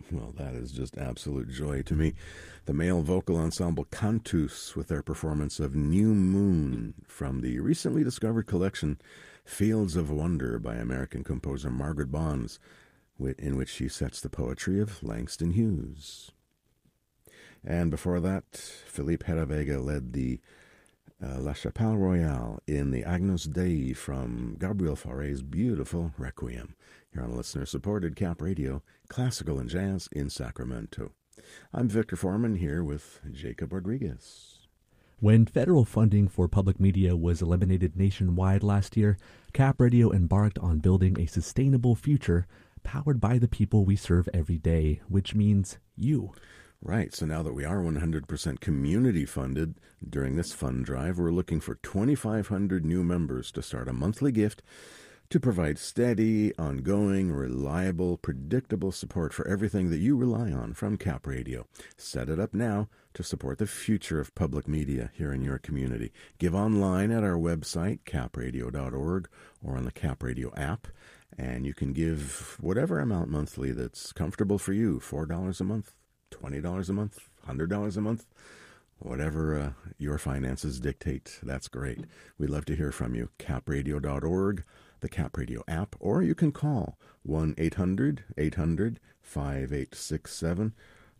Well, that is just absolute joy to me. The male vocal ensemble Cantus with their performance of New Moon from the recently discovered collection Fields of Wonder by American composer Margaret Bonds, in which she sets the poetry of Langston Hughes. And before that, Philippe Heravega led the La Chapelle Royale in the Agnus Dei from Gabriel Fauré's beautiful Requiem, here on listener-supported Cap Radio, classical and jazz in Sacramento. I'm Victor Foreman here with Jacob Rodriguez. When federal funding for public media was eliminated nationwide last year, Cap Radio embarked on building a sustainable future powered by the people we serve every day, which means you. Right, so now that we are 100% community funded during this fund drive, we're looking for 2,500 new members to start a monthly gift to provide steady, ongoing, reliable, predictable support for everything that you rely on from Cap Radio. Set it up now to support the future of public media here in your community. Give online at our website, capradio.org, or on the Cap Radio app, and you can give whatever amount monthly that's comfortable for you, $4 a month, $20 a month, $100 a month, whatever your finances dictate. That's great. We'd love to hear from you. capradio.org, the Cap Radio app, or you can call 1-800-800-5867,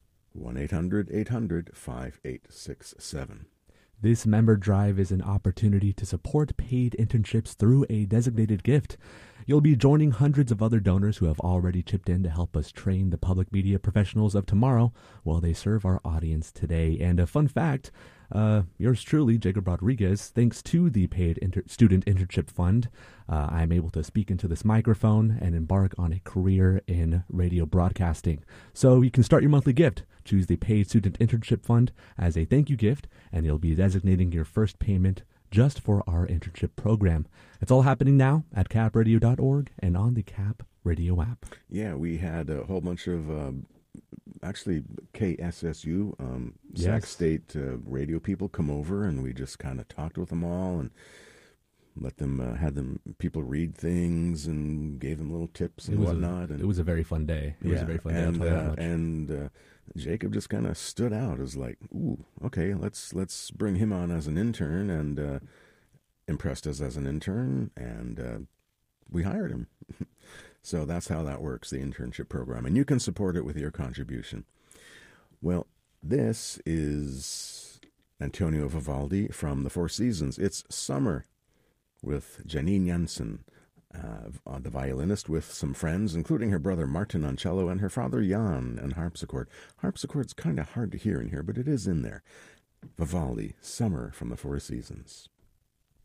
1-800-800-5867. This member drive is an opportunity to support paid internships through a designated gift. You'll be joining hundreds of other donors who have already chipped in to help us train the public media professionals of tomorrow while they serve our audience today. And a fun fact, yours truly, Jacob Rodriguez, thanks to the paid student internship fund, I'm able to speak into this microphone and embark on a career in radio broadcasting. So you can start your monthly gift. Choose the paid student internship fund as a thank you gift, and you'll be designating your first payment just for our internship program. It's all happening now at capradio.org and on the Cap Radio app. Yeah, we had a whole bunch of actually KSSU, Sac State radio people come over, and we just kind of talked with them all and let them, had them people read things and gave them little tips and whatnot. It was a very fun day. It was a very fun day. I'll tell you that much. And Jacob just kind of stood out as like, ooh, okay, let's bring him on as an intern, and impressed us as an intern, and we hired him. So that's how that works, the internship program. And you can support it with your contribution. Well, this is Antonio Vivaldi from the Four Seasons. It's Summer with Janine Jansen, the violinist, with some friends, including her brother Martin on cello and her father Jan on harpsichord. Harpsichord's kind of hard to hear in here, but it is in there. Vivaldi, Summer from the Four Seasons.